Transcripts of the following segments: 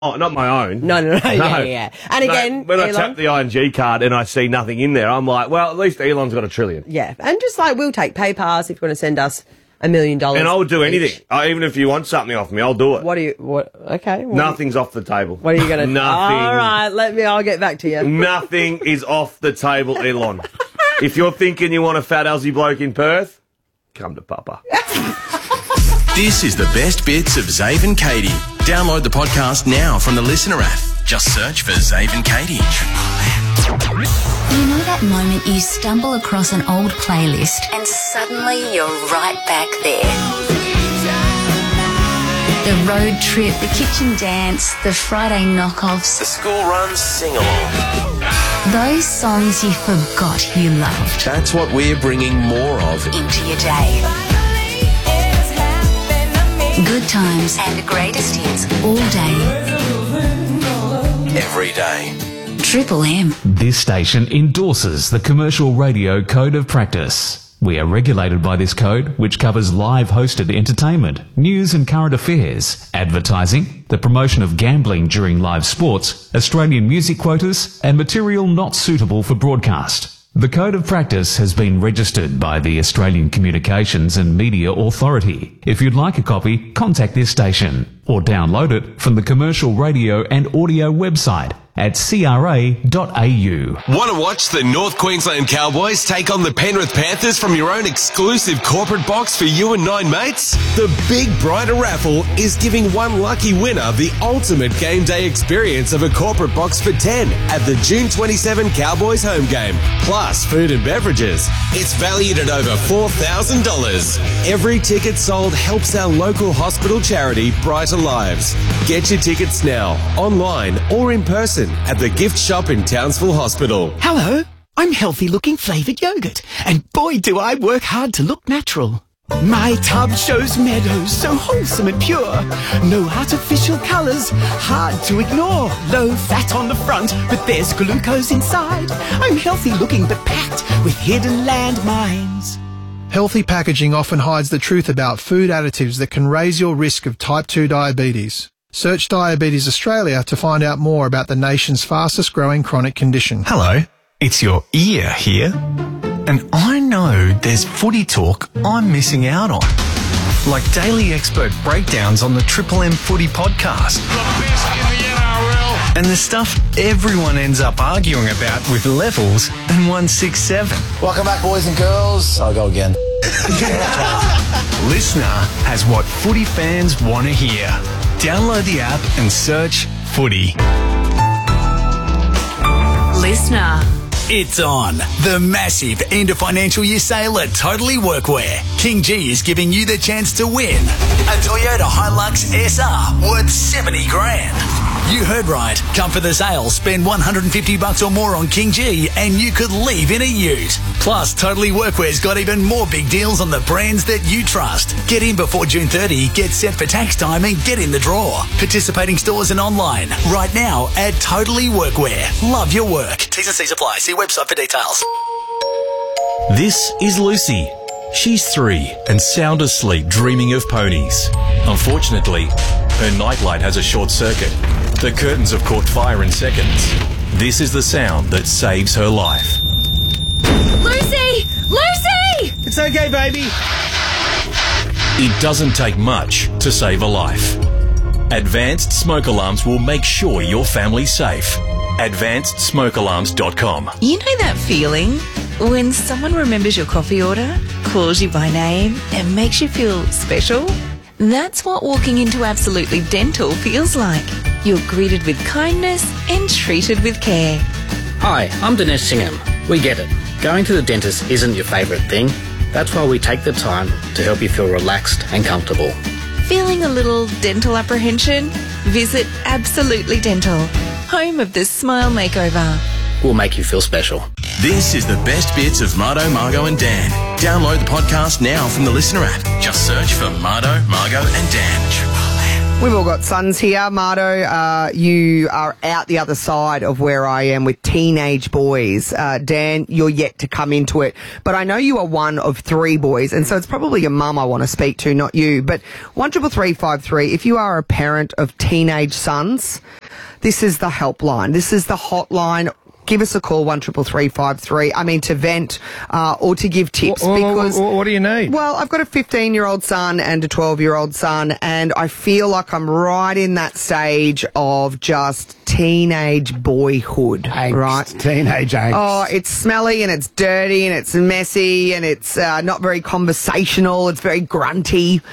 Oh, not my own. No. Yeah. And again, when Elon, I tap the ING card and I see nothing in there, I'm like, well, at least Elon's got $1 trillion. Yeah, and just like we'll take PayPass if you want to send us $1 million. And I'll do anything. Even if you want something off me, I'll do it. Okay. Nothing's off the table. What are you going to do? Nothing. All right, I'll get back to you. Nothing is off the table, Elon. If you're thinking you want a fat Aussie bloke in Perth, come to Papa. This is the best bits of Zave and Katie. Download the podcast now from the Listener app. Just search for Zave and Katie. You know that moment you stumble across an old playlist and suddenly you're right back there? The road trip, the kitchen dance, the Friday knockoffs. The school runs sing-along. Those songs you forgot you loved. That's what we're bringing more of into your day. Good times and the greatest hits all day. Every day. Triple M. This station endorses the Commercial Radio Code of Practice. We are regulated by this code, which covers live hosted entertainment, news and current affairs, advertising, the promotion of gambling during live sports, Australian music quotas, and material not suitable for broadcast. The Code of Practice has been registered by the Australian Communications and Media Authority. If you'd like a copy, contact this station or download it from the Commercial Radio and Audio website at cra.au. Want to watch the North Queensland Cowboys take on the Penrith Panthers from your own exclusive corporate box for you and 9 mates? The Big Brighter Raffle is giving one lucky winner the ultimate game day experience of a corporate box for 10 at the June 27 Cowboys home game, plus food and beverages. It's valued at over $4,000. Every ticket sold helps our local hospital charity Brighter Lives. Get your tickets now, online or in person at the gift shop in Townsville Hospital. Hello, I'm Healthy Looking Flavoured Yogurt, and boy do I work hard to look natural. My tub shows meadows so wholesome and pure. No artificial colours, hard to ignore. Low fat on the front, but there's glucose inside. I'm healthy looking but packed with hidden landmines. Healthy packaging often hides the truth about food additives that can raise your risk of type 2 diabetes. Search Diabetes Australia to find out more about the nation's fastest growing chronic condition. Hello, it's your ear here. And I know there's footy talk I'm missing out on. Like daily expert breakdowns on the Triple M Footy podcast. The best in the NRL. And the stuff everyone ends up arguing about with Levels and 167. Welcome back, boys and girls. I'll go again. Listener has what footy fans want to hear. Download the app and search Footy. Listener. It's on. The massive end of financial year sale at Totally Workwear. King G is giving you the chance to win a Toyota Hilux SR worth 70 grand. You heard right. Come for the sale, spend $150 or more on King G and you could leave in a ute. Plus, Totally Workwear's got even more big deals on the brands that you trust. Get in before June 30, get set for tax time and get in the draw. Participating stores and online right now at Totally Workwear. Love your work. T's and C's apply. See website for details. This is Lucy. She's 3 and sound asleep dreaming of ponies. Unfortunately, her nightlight has a short circuit. The curtains have caught fire in seconds. This is the sound that saves her life. Lucy! Lucy! It's okay, baby. It doesn't take much to save a life. Advanced Smoke Alarms will make sure your family's safe. AdvancedSmokeAlarms.com. You know that feeling when someone remembers your coffee order, calls you by name, and makes you feel special? That's what walking into Absolutely Dental feels like. You're greeted with kindness and treated with care. Hi, I'm Dinesh Singham. We get it. Going to the dentist isn't your favourite thing. That's why we take the time to help you feel relaxed and comfortable. Feeling a little dental apprehension? Visit Absolutely Dental, home of the Smile Makeover. We'll make you feel special. This is the best bits of Mardo, Margo and Dan. Download the podcast now from the Listener app. Just search for Mardo, Margo and Dan. We've all got sons here. Mardo, you are out the other side of where I am with teenage boys. Dan, you're yet to come into it. But I know you are one of 3 boys, and so it's probably your mum I want to speak to, not you. But 133353, if you are a parent of teenage sons, this is the helpline. This is the hotline. Give us a call, 133353. I mean, to vent or to give tips. Because what do you need? Well, I've got a 15-year-old son and a 12-year-old son, and I feel like I'm right in that stage of just teenage boyhood, right? Teenage angst. Oh, it's smelly and it's dirty and it's messy and it's not very conversational. It's very grunty.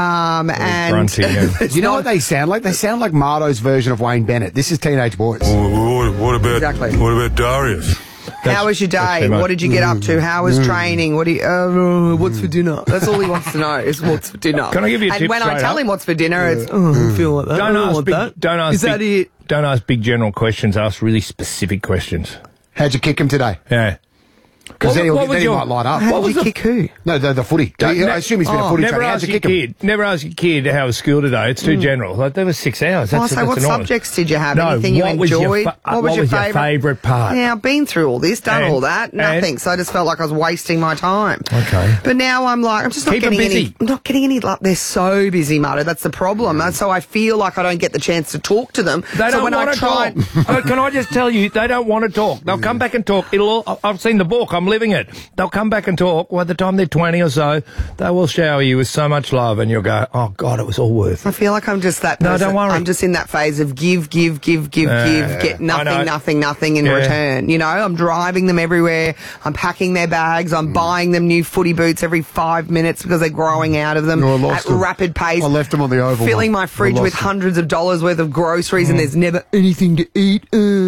And grunty, yeah. You know what they sound like? They sound like Mardo's version of Wayne Bennett. This is teenage boys. What about Darius? How was your day? What did you get up to? How was training? What do you? What's for dinner? That's all he wants to know is what's for dinner. Can I give you a tip? And when I straight tell up? him what's for dinner, it's I feel like that. Don't ask. Is that it? Don't ask big general questions. Ask really specific questions. How'd you kick him today? Yeah. Because then he might light up. How did you kick who? No, the footy. I assume he's been a footy trainer. How'd you kick him? Never ask your kid how was school today. It's too general. Like, there was 6 hours. So what subjects did you have? No, anything you enjoyed? What was your favourite part? Yeah, I've been through all this, done all that, nothing. So I just felt like I was wasting my time. Okay. But now I'm like, I'm just not getting any. I'm not getting any. Like, they're so busy, Mardo. That's the problem. And so I feel like I don't get the chance to talk to them. They don't want to talk. Can I just tell you, they don't want to talk. They'll come back and talk. I've seen the book. I'm living it. They'll come back and talk. By the time they're 20 or so, they will shower you with so much love, and you'll go, "Oh God, it was all worth it." I feel like I'm just that person. No, don't worry. I'm just in that phase of give, get nothing in return. You know, I'm driving them everywhere. I'm packing their bags. I'm buying them new footy boots every 5 minutes because they're growing out of them at rapid pace. I left them on the oval. Filling my fridge with hundreds of dollars worth of groceries, and there's never anything to eat.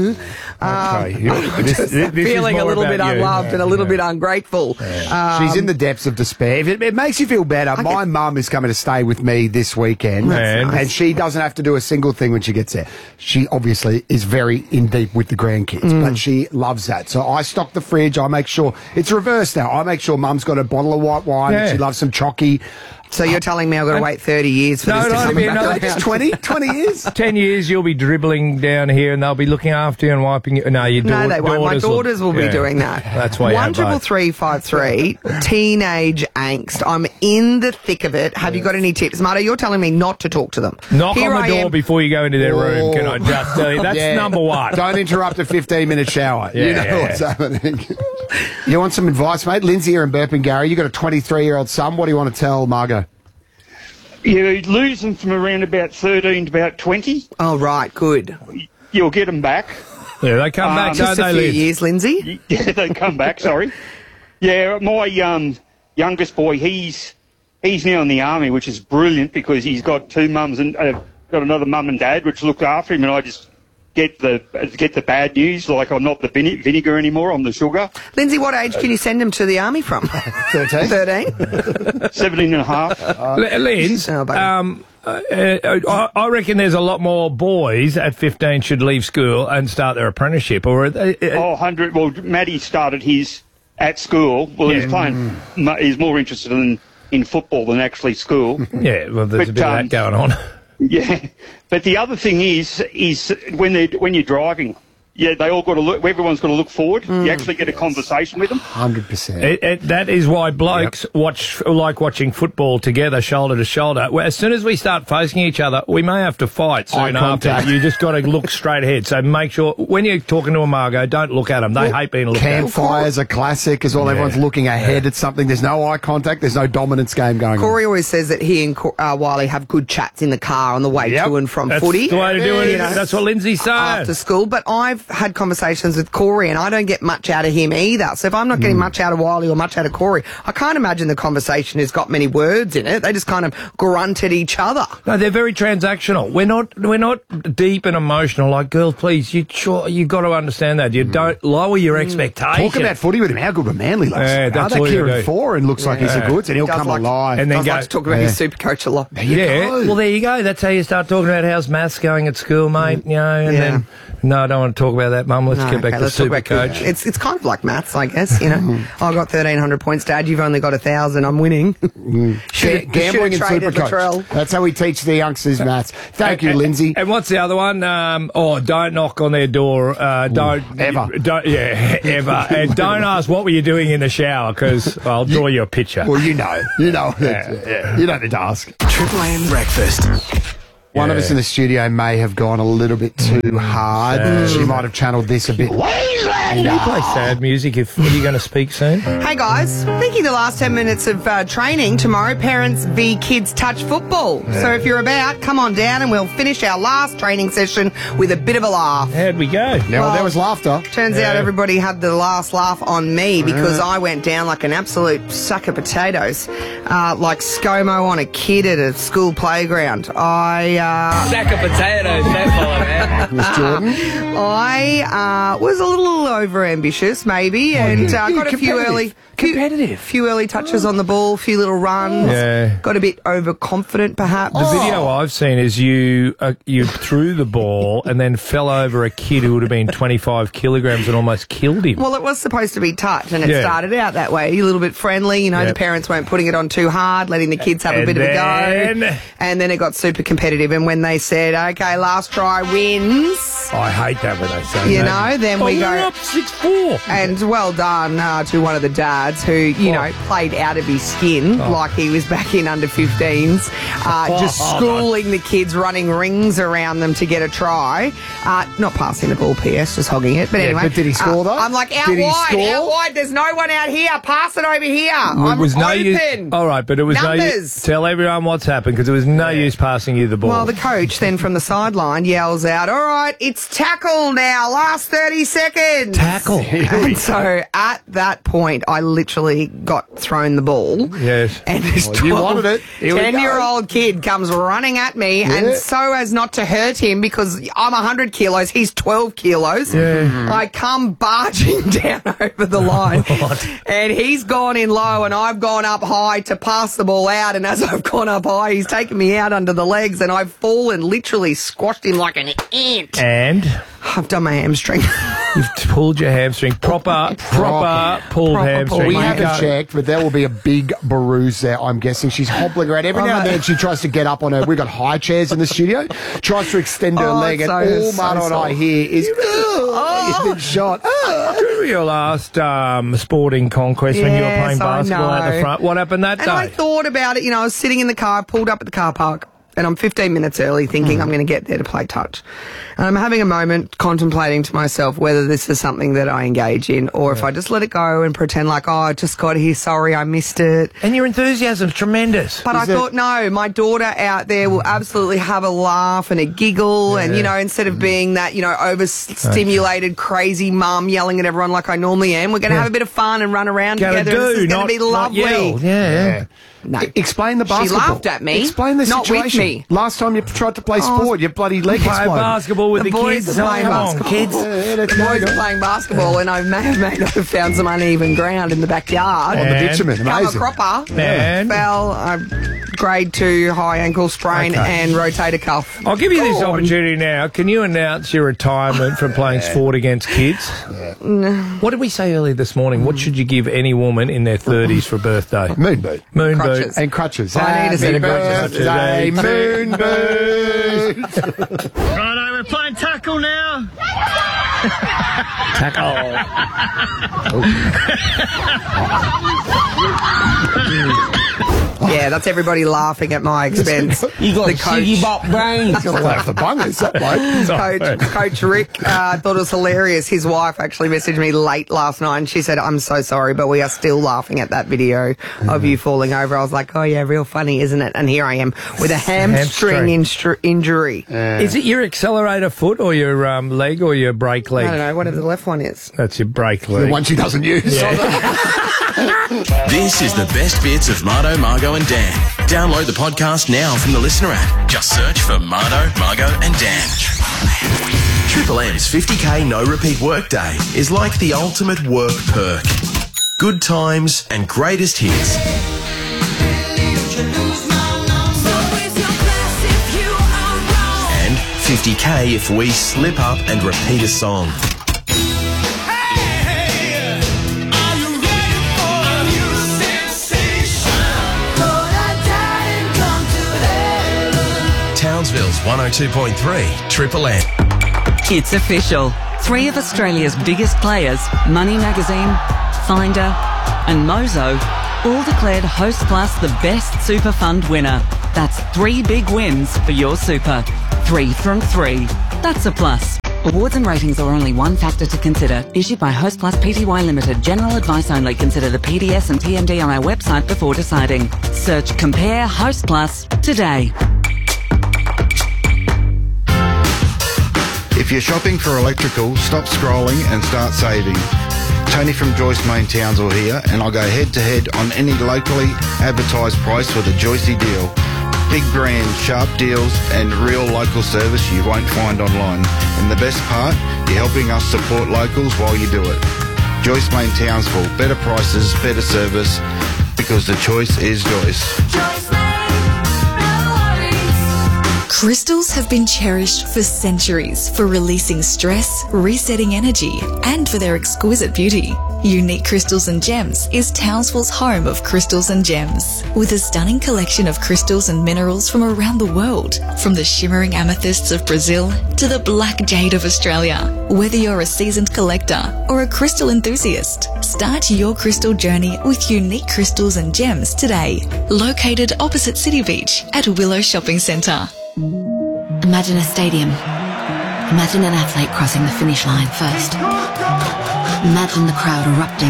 This feeling a little bit unloved and a little bit ungrateful. She's in the depths of despair. If it makes you feel better, my mum is coming to stay with me this weekend, and she doesn't have to do a single thing when she gets there. She obviously is very in deep with the grandkids, but she loves that. So I stock the fridge. I make sure it's reversed now. I make sure mum's got a bottle of white wine. And she loves some chocky. So you're telling me I've got to wait 30 years for this to come back around? 20 years? 10 years you'll be dribbling down here and they'll be looking after you and wiping you. No, they won't. My daughters will be doing that. That's why 133353, teenage angst. I'm in the thick of it. Have you got any tips? Marta, you're telling me not to talk to them. Knock on the door before you go into their room, can I just tell you? That's number one. Don't interrupt a 15-minute shower. Yeah, you know what's happening. You want some advice, mate? Lindsay here in Burpengary. You got a 23-year-old son. What do you want to tell Margot? You lose them from around about 13 to about 20. Oh, right, good. You'll get them back. Yeah, they come back, just don't a they, few Liz? years, Lindsay. Yeah, they come back, sorry. Yeah, my youngest boy, he's now in the army, which is brilliant because he's got 2 mums and got another mum and dad which look after him, and I just get the bad news, like I'm not the vinegar anymore, I'm the sugar. Lindsay, what age can you send him to the army from? 13. 17 and a half. Linz, I reckon there's a lot more boys at 15 should leave school and start their apprenticeship. Or 100. Well, Maddie started his at school. Well, he's playing. He's more interested in football than actually school. Yeah, well, there's a bit of that going on. Yeah, but the other thing is when you're driving, they all got to look. Everyone's got to look forward. You actually get a conversation with them. 100%. That is why blokes like watching football together, shoulder to shoulder. Well, as soon as we start facing each other, we may have to fight soon after. You just got to look straight ahead. So make sure when you're talking to a Margot, don't look at them. They hate being looked at. Campfires are classic as well. Everyone's looking ahead at something. There's no eye contact. There's no dominance game going on. Corey always says that he and Wiley have good chats in the car on the way to and from footy. That's the way to do it. That's what Lindsay's saying. After school. But I've had conversations with Corey and I don't get much out of him either. So if I'm not getting much out of Wiley or much out of Corey, I can't imagine the conversation has got many words in it. They just kind of grunt at each other. No, they're very transactional. We're not deep and emotional. Like, girls, please, you've got to understand that. You don't lower your expectations. Talk about footy with him. How good were Manly last night? That's that all Kieran Foran looks like he's a goods, and he'll come alive. And then like to talk about his super coach a lot. Well, there you go. That's how you start talking about how's maths going at school, mate. You know, and then I don't want to talk talk about that, Mum. Let's No, get back okay, to let's talk about Supercoach. cricket. It's kind of like maths, I guess. You know, I got 1,300 points, Dad. You've only got 1,000. I'm winning. Gambling and Supercoach. That's how we teach the youngsters maths. Thank you, Lindsay. And what's the other one? Don't knock on their door. Don't ever. Ever. And don't ask what were you doing in the shower, because I'll draw you a picture. Well, you know. You don't need to ask. Triple M breakfast. One of us in the studio may have gone a little bit too hard. She might have channeled this a bit. Can you play sad music if you're going to speak soon? Hey guys, thinking the last 10 minutes of training tomorrow, parents v kids touch football. So if you're about, come on down and we'll finish our last training session with a bit of a laugh. How'd we go? Well, there was laughter. Turns out everybody had the last laugh on me because I went down like an absolute sack of potatoes, like ScoMo on a kid at a school playground. Sack of potatoes, that fella, man. Miss Jordan? I was a little over ambitious, maybe, and got a few early touches on the ball, a few little runs. Yeah. Got a bit overconfident, perhaps. The video I've seen is you threw the ball and then fell over a kid who would have been 25 kilograms and almost killed him. Well, it was supposed to be touch, and it started out that way, a little bit friendly. You know, the parents weren't putting it on too hard, letting the kids have a bit of a go. And then it got super competitive. And when they said, "Okay, last try wins," I hate that when they say you that. know, then we go we're up 6-4. And well done to one of the dads who, you know, played out of his skin like he was back in under 15s, just schooling the kids, running rings around them to get a try. Not passing the ball, PS, just hogging it. But anyway. But did he score, though? I'm like, out wide. There's no one out here. Pass it over here. I'm open. All right, but it was Numbers. no use. Tell everyone what's happened, because it was no use passing you the ball. Well, the coach then from the sideline yells out, "All right, it's tackle now. Last 30 seconds." Tackle. And so at that point, I literally got thrown the ball. Yes. And this you wanted it. Here we go. 10-year-old kid comes running at me, and so as not to hurt him, because I'm 100 kilos, he's 12 kilos, I come barging down over the line. And he's gone in low, and I've gone up high to pass the ball out, and as I've gone up high, he's taken me out under the legs, and I've fallen, literally squashed him like an ant. And? I've done my hamstring. You've pulled your hamstring. Proper pulled hamstring. We haven't checked, but there will be a big bruise there, I'm guessing. She's hobbling around. Every now and then she tries to get up on her. We've got high chairs in the studio. Tries to extend her leg, and all Marta and I hear is, you've been shot. Remember your last sporting conquest when you were playing basketball at the front? What happened that day? And I thought about it. You know, I was sitting in the car, pulled up at the car park, and I'm 15 minutes early thinking I'm going to get there to play touch. And I'm having a moment contemplating to myself whether this is something that I engage in or if I just let it go and pretend like, oh, I just got here, sorry, I missed it. And your enthusiasm's tremendous. But I thought, no, my daughter out there will absolutely have a laugh and a giggle and, you know, instead of being that, you know, overstimulated, crazy mum yelling at everyone like I normally am, we're going to have a bit of fun and run around together. This is going to be lovely. Yeah. No. Explain the basketball. She laughed at me. Explain the not situation. With me. Last time you tried to play sport, your bloody leg Play exploded. basketball with the boys kids. are playing basketball. Kids. The boys are playing basketball, and I may have found some uneven ground in the backyard. On the bitumen, amazing. Come a cropper. And? Fell, grade 2 high ankle sprain and rotator cuff. I'll give you this opportunity now. Can you announce your retirement from playing sport against kids? No. What did we say earlier this morning? What should you give any woman in their 30s for a birthday? Moon boot. Moon Crutches. boot. And crutches. I need a set of crutches. Birthday, moon boot. Righto, we're playing tackle now. Yeah, that's everybody laughing at my expense. You got the coach. Siggy Bop brains. He's got to laugh the bungers, that bloke. Coach Rick thought it was hilarious. His wife actually messaged me late last night and she said, I'm so sorry, but we are still laughing at that video of you falling over. I was like, oh yeah, real funny, isn't it? And here I am with a hamstring injury. Is it your accelerator foot or your leg or your brake leg? I don't know, whatever the left one is. That's your brake leg. The one she doesn't use. This is the best bits of Marto, Margot and Dan. Download the podcast now from the Listener app. Just search for Marto, Margot and Dan. Triple M's 50k no repeat workday is like the ultimate work perk. Good times and greatest hits. And 50k if we slip up and repeat a song. Townsville's 102.3 Triple M. It's official. 3 of Australia's biggest players, Money Magazine, Finder and Mozo, all declared Hostplus the best super fund winner. That's 3 big wins for your super. 3 from 3. That's a plus. Awards and ratings are only one factor to consider. Issued by Hostplus Pty Limited. General advice only. Consider the PDS and TMD on our website before deciding. Search Compare Hostplus today. If you're shopping for electrical, stop scrolling and start saving. Tony from Joyce Main Townsville here, and I'll go head-to-head on any locally advertised price with a Joycey deal. Big brands, sharp deals, and real local service you won't find online. And the best part, you're helping us support locals while you do it. Joyce Main Townsville, better prices, better service, because the choice is Joyce. Crystals have been cherished for centuries for releasing stress, resetting energy, and for their exquisite beauty. Unique Crystals and Gems is Townsville's home of crystals and gems, with a stunning collection of crystals and minerals from around the world, from the shimmering amethysts of Brazil to the black jade of Australia. Whether you're a seasoned collector or a crystal enthusiast, start your crystal journey with Unique Crystals and Gems today. Located opposite City Beach at Willow Shopping Centre. Imagine a stadium. Imagine an athlete crossing the finish line first. Imagine the crowd erupting.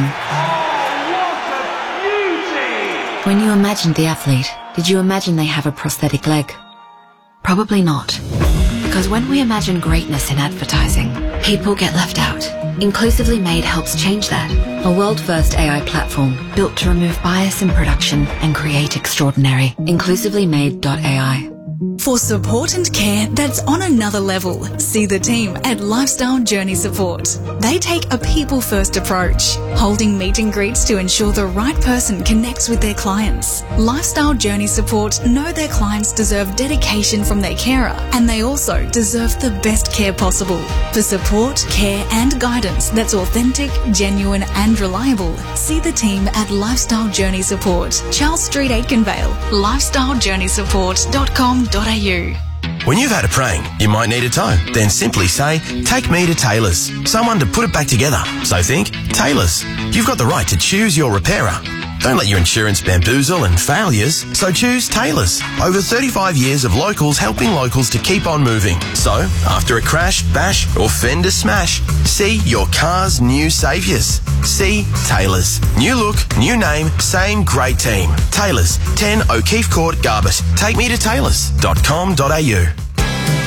When you imagined the athlete, did you imagine they have a prosthetic leg? Probably not. Because when we imagine greatness in advertising, people get left out. Inclusively Made helps change that. A world-first AI platform built to remove bias in production and create extraordinary. InclusivelyMade.ai. For support and care that's on another level, see the team at Lifestyle Journey Support. They take a people-first approach, holding meet and greets to ensure the right person connects with their clients. Lifestyle Journey Support know their clients deserve dedication from their carer, and they also deserve the best care possible. For support, care and guidance that's authentic, genuine and reliable, see the team at Lifestyle Journey Support, Charles Street, Aikenvale, lifestylejourneysupport.com.au. When you've had a prank, you might need a tow. Then simply say, take me to Taylor's. Someone to put it back together. So think, Taylor's. You've got the right to choose your repairer. Don't let your insurance bamboozle and failures, so choose Taylor's. Over 35 years of locals helping locals to keep on moving. So, after a crash, bash or fender smash, see your car's new saviours. See Taylor's. New look, new name, same great team. Taylor's, 10 O'Keefe Court, Garbett. Take me to taylors.com.au.